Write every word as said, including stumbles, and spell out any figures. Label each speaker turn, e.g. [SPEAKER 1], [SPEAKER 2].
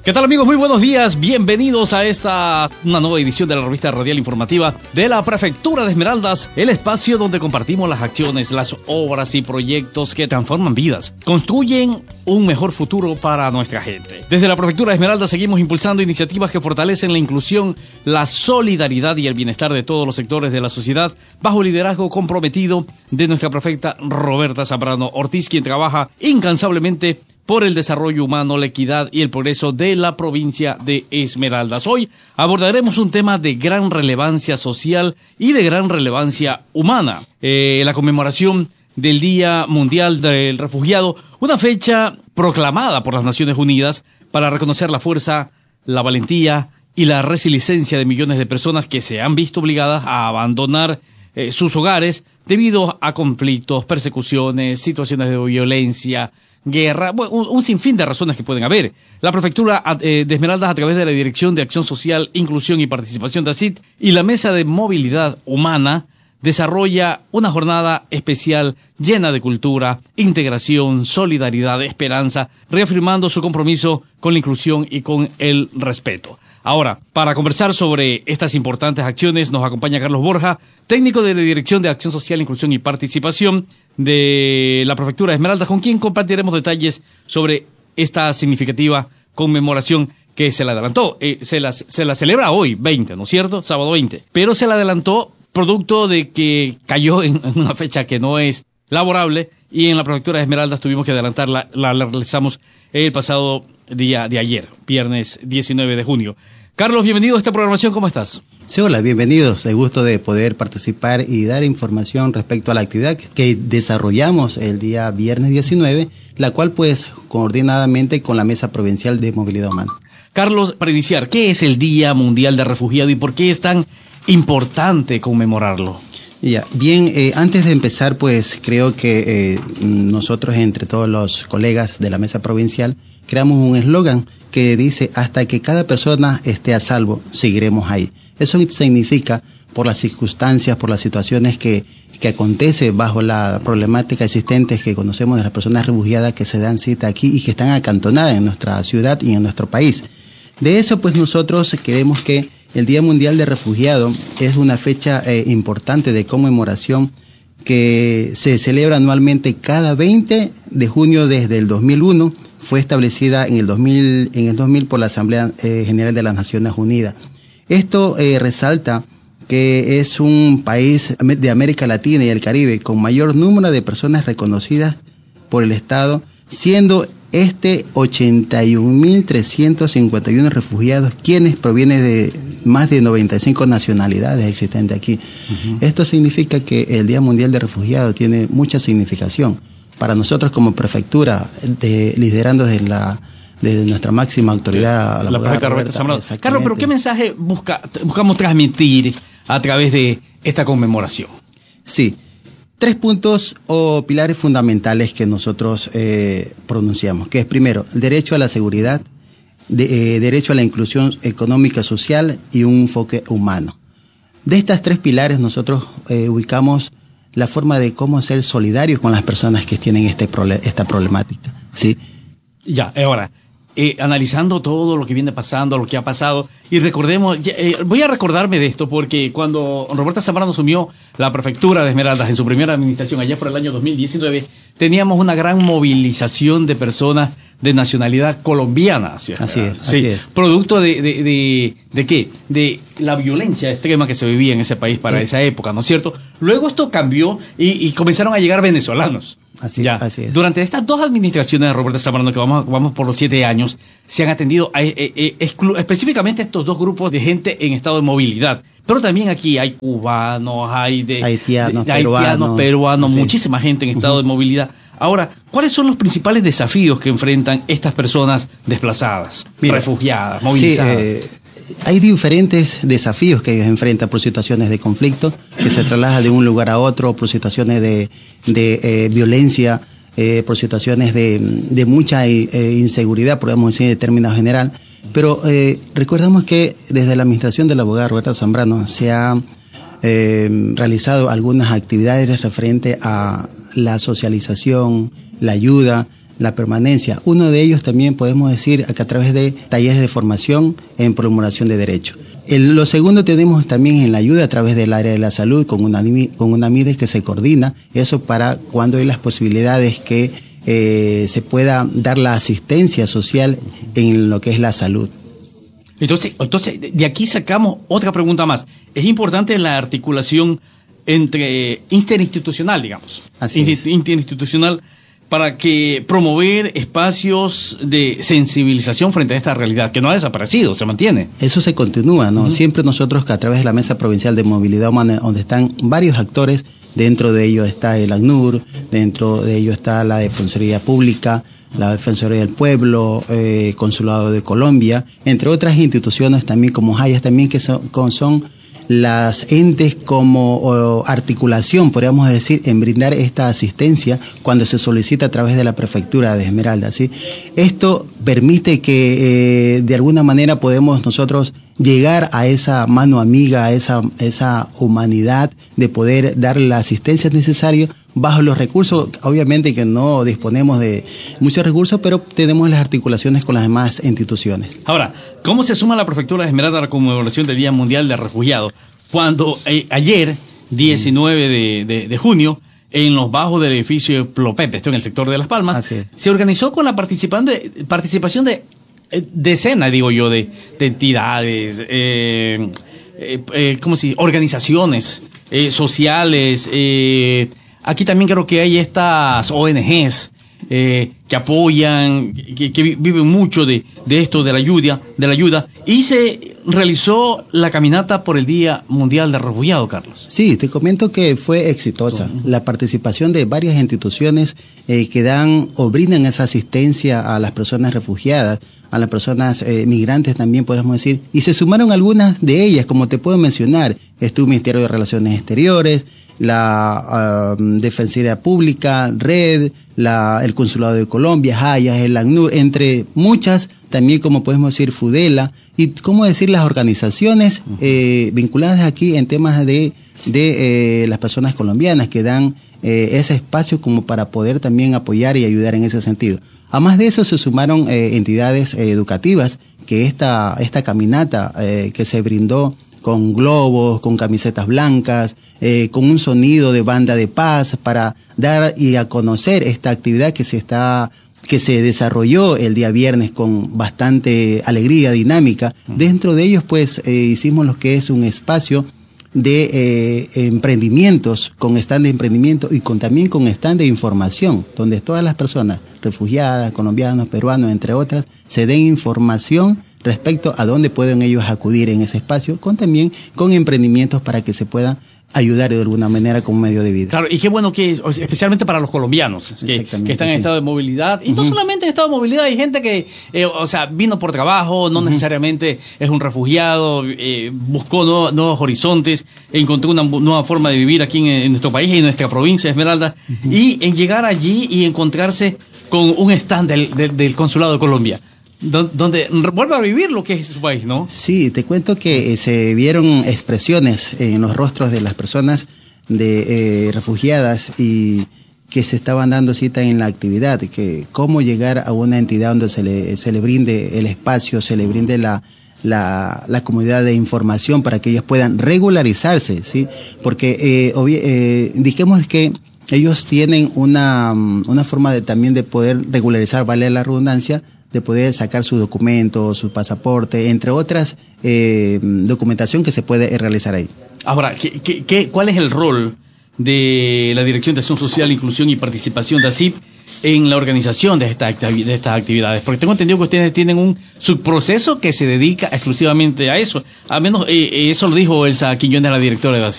[SPEAKER 1] ¿Qué tal, amigos? Muy buenos días. Bienvenidos a esta una nueva edición de la revista radial informativa de la Prefectura de Esmeraldas, el espacio donde compartimos las acciones, las obras y proyectos que transforman vidas, construyen un mejor futuro para nuestra gente. Desde la Prefectura de Esmeraldas seguimos impulsando iniciativas que fortalecen la inclusión, la solidaridad y el bienestar de todos los sectores de la sociedad, bajo el liderazgo comprometido de nuestra prefecta Roberta Zambrano Ortiz, quien trabaja incansablemente por el desarrollo humano, la equidad y el progreso de la provincia de Esmeraldas. Hoy abordaremos un tema de gran relevancia social y de gran relevancia humana. Eh, la conmemoración del Día Mundial del Refugiado, una fecha proclamada por las Naciones Unidas para reconocer la fuerza, la valentía y la resiliencia de millones de personas que se han visto obligadas a abandonar eh, sus hogares debido a conflictos, persecuciones, situaciones de violencia, guerra, bueno, un, un sinfín de razones que pueden haber. La Prefectura eh, de Esmeraldas, a través de la Dirección de Acción Social, Inclusión y Participación de A C I T y la Mesa de Movilidad Humana, desarrolla una jornada especial llena de cultura, integración, solidaridad, esperanza, reafirmando su compromiso con la inclusión y con el respeto. Ahora, para conversar sobre estas importantes acciones, nos acompaña Carlos Borja, técnico de la Dirección de Acción Social, Inclusión y Participación de la Prefectura de Esmeraldas, con quien compartiremos detalles sobre esta significativa conmemoración que se la adelantó. Eh, se, la, se la celebra hoy, veinte, ¿no es cierto? Sábado veinte. Pero se la adelantó producto de que cayó en, en una fecha que no es laborable, y en la Prefectura de Esmeraldas tuvimos que adelantarla. La, la realizamos el pasado día de ayer, viernes diecinueve de junio. Carlos, bienvenido a esta programación, ¿cómo estás?
[SPEAKER 2] Sí, hola, bienvenidos. El gusto de poder participar y dar información respecto a la actividad que desarrollamos el día viernes diecinueve, la cual pues coordinadamente con la Mesa Provincial de Movilidad Humana. Carlos,
[SPEAKER 1] para iniciar, ¿qué es el Día Mundial del Refugiado y por qué es tan importante conmemorarlo?
[SPEAKER 2] Ya, bien, eh, antes de empezar, pues creo que eh, nosotros, entre todos los colegas de la Mesa Provincial, creamos un eslogan que dice: hasta que cada persona esté a salvo, seguiremos ahí. Eso significa, por las circunstancias, por las situaciones que, que acontece bajo la problemática existente que conocemos de las personas refugiadas que se dan cita aquí y que están acantonadas en nuestra ciudad y en nuestro país. De eso, pues nosotros queremos que el Día Mundial del Refugiado es una fecha eh, importante de conmemoración que se celebra anualmente cada veinte de junio desde el dos mil uno. Fue establecida en el dos mil, en el dos mil por la Asamblea eh, General de las Naciones Unidas. Esto eh, resalta que es un país de América Latina y el Caribe con mayor número de personas reconocidas por el Estado, siendo este ochenta y un mil trescientos cincuenta y uno refugiados, quienes provienen de más de noventa y cinco nacionalidades existentes aquí. Uh-huh. Esto significa que el Día Mundial del Refugiado tiene mucha significación para nosotros como prefectura, de, liderando desde, la, desde nuestra máxima autoridad.
[SPEAKER 1] La, la prefecta Roberta Zambrano. Carlos, pero ¿qué mensaje busca, buscamos transmitir a través de esta conmemoración?
[SPEAKER 2] Sí, tres puntos o pilares fundamentales que nosotros eh, pronunciamos, que es primero, el derecho a la seguridad, de, eh, derecho a la inclusión económica, social y un enfoque humano. De estas tres pilares nosotros eh, ubicamos la forma de cómo ser solidarios con las personas que tienen este prole- esta problemática, ¿sí?
[SPEAKER 1] Ya, ahora, eh, analizando todo lo que viene pasando, lo que ha pasado, y recordemos, eh, voy a recordarme de esto porque cuando Roberta Zambrano asumió la Prefectura de Esmeraldas en su primera administración, allá por el año dos mil diecinueve, teníamos una gran movilización de personas de nacionalidad colombiana. ¿Sí?
[SPEAKER 2] Así es,
[SPEAKER 1] sí,
[SPEAKER 2] así es.
[SPEAKER 1] Producto de, de, de, ¿de qué? De la violencia extrema que se vivía en ese país para sí. esa época, ¿no es cierto? Luego esto cambió y, y comenzaron a llegar venezolanos.
[SPEAKER 2] Así,
[SPEAKER 1] ya.
[SPEAKER 2] así es.
[SPEAKER 1] Durante estas dos administraciones de Roberta Zambrano, que vamos, vamos por los siete años, se han atendido a, eh, eh, exclu- específicamente estos dos grupos de gente en estado de movilidad. Pero también aquí hay cubanos, hay de
[SPEAKER 2] haitianos,
[SPEAKER 1] de, de
[SPEAKER 2] peruanos,
[SPEAKER 1] haitianos, peruanos
[SPEAKER 2] sí.
[SPEAKER 1] muchísima gente en estado uh-huh. de movilidad. Ahora, ¿cuáles son los principales desafíos que enfrentan estas personas desplazadas, Mira, refugiadas, movilizadas?
[SPEAKER 2] Sí, eh, hay diferentes desafíos que ellos enfrentan por situaciones de conflicto, que se trasladan de un lugar a otro, por situaciones de, de eh, violencia, eh, por situaciones de, de mucha eh, inseguridad, podemos decir en términos general. Pero eh, recordamos que desde la administración de la abogada Roberta Zambrano se ha eh, realizado algunas actividades referente a la socialización, la ayuda, la permanencia. Uno de ellos también podemos decir que a través de talleres de formación en promulgación de derechos. El, lo segundo tenemos también en la ayuda a través del área de la salud con una, con una MIDES que se coordina, eso para cuando hay las posibilidades que eh, se pueda dar la asistencia social en lo que es la salud.
[SPEAKER 1] Entonces, entonces, de aquí sacamos otra pregunta más. Es importante la articulación entre interinstitucional, digamos.
[SPEAKER 2] Así es.
[SPEAKER 1] Interinstitucional para que promover espacios de sensibilización frente a esta realidad, que no ha desaparecido, se mantiene.
[SPEAKER 2] Eso se continúa, ¿no? Uh-huh. Siempre nosotros, que a través de la Mesa Provincial de Movilidad Humana, donde están varios actores, dentro de ellos está el ACNUR, dentro de ellos está la Defensoría Pública, la Defensoría del Pueblo, eh, Consulado de Colombia, entre otras instituciones también como Hayas, también que son, son las entes como o, articulación, podríamos decir, en brindar esta asistencia cuando se solicita a través de la Prefectura de Esmeraldas, ¿sí? Esto permite que eh, de alguna manera podemos nosotros llegar a esa mano amiga, a esa, esa humanidad de poder dar la asistencia necesaria bajo los recursos, obviamente que no disponemos de muchos recursos, pero tenemos las articulaciones con las demás instituciones.
[SPEAKER 1] Ahora, ¿cómo se suma la Prefectura de Esmeraldas a la conmemoración del Día Mundial de Refugiados? Cuando eh, ayer, diecinueve de, de, de junio, en los bajos del edificio Plopepe, esto en el sector de Las Palmas, se organizó con la participación de decenas, digo yo, de, de entidades, eh, eh, eh, ¿cómo se dice? Organizaciones eh, sociales. Eh, aquí también creo que hay estas O N Ges eh, que apoyan, que, que viven mucho de, de esto, de la ayuda, de la ayuda, y se realizó la caminata por el Día Mundial de Refugiados, Carlos.
[SPEAKER 2] Sí, te comento que fue exitosa. Uh-huh. La participación de varias instituciones eh, que dan o brindan esa asistencia a las personas refugiadas, a las personas eh, migrantes también podemos decir, y se sumaron algunas de ellas, como te puedo mencionar, estuvo el Ministerio de Relaciones Exteriores, la uh, Defensoría Pública, Red, la, el Consulado de Colombia, Hayas, el ACNUR, entre muchas, también como podemos decir Fudela, y cómo decir las organizaciones eh, vinculadas aquí en temas de, de eh, las personas colombianas que dan eh, ese espacio como para poder también apoyar y ayudar en ese sentido. Además de eso se sumaron eh, entidades eh, educativas que esta, esta caminata eh, que se brindó con globos, con camisetas blancas, eh, con un sonido de banda de paz para dar y a conocer esta actividad que se está que se desarrolló el día viernes con bastante alegría, dinámica. Dentro de ellos, pues, eh, hicimos lo que es un espacio de eh, emprendimientos, con stand de emprendimiento y con también con stand de información, donde todas las personas refugiadas, colombianos, peruanos, entre otras, se den información respecto a dónde pueden ellos acudir en ese espacio, con también con emprendimientos para que se puedan ayudar de alguna manera como medio de vida. Claro,
[SPEAKER 1] y qué bueno que, especialmente para los colombianos, que, que están en sí. estado de movilidad, y uh-huh. no solamente en estado de movilidad, hay gente que, eh, o sea, vino por trabajo, no uh-huh. necesariamente es un refugiado, eh, buscó nuevos, nuevos horizontes, encontró una nueva forma de vivir aquí en, en nuestro país y en nuestra provincia de Esmeraldas, uh-huh. y en llegar allí y encontrarse con un stand del, del, del Consulado de Colombia, donde vuelve a vivir lo que es su país, ¿no?
[SPEAKER 2] Sí, te cuento que eh, se vieron expresiones en los rostros de las personas de eh, refugiadas y que se estaban dando cita en la actividad, que cómo llegar a una entidad donde se le, se le brinde el espacio, se le brinde la, la, la comunidad de información para que ellos puedan regularizarse, ¿sí? Porque eh, obvi- eh, dijimos que ellos tienen una, una forma de también de poder regularizar, vale la redundancia, de poder sacar su documento, su pasaporte, entre otras eh, documentación que se puede realizar ahí.
[SPEAKER 1] Ahora, ¿qué, qué, qué, ¿cuál es el rol de la Dirección de Acción Social, Inclusión y Participación de A C I P en la organización de, esta, de estas actividades? Porque tengo entendido que ustedes tienen un subproceso que se dedica exclusivamente a eso. Al menos eh, eso lo dijo Elsa Quiñones, la directora de A C I P.